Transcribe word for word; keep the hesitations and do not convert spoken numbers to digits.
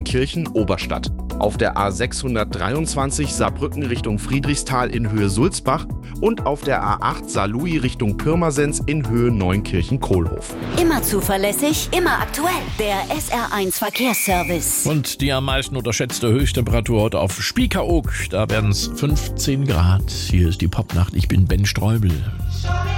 Neunkirchen-Oberstadt. Auf der A sechshundertdreiundzwanzig Saarbrücken Richtung Friedrichsthal in Höhe Sulzbach und auf der A acht Saarlouis Richtung Pirmasens in Höhe Neunkirchen-Kohlhof. Immer zuverlässig, immer aktuell. Der S R eins Verkehrsservice. Und die am meisten unterschätzte Höchsttemperatur heute auf Spiekeroog. Da werden es fünfzehn Grad. Hier ist die Popnacht. Ich bin Ben Streubel.